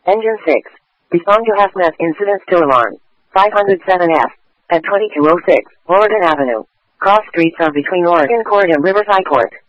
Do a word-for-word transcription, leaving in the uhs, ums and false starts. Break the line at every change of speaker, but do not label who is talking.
Engine six. Respond to HAZMAT incident still alarm. five oh seven F. At twenty-two oh six, Oregon Avenue. Cross streets are between Oregon Court and Riverside Court.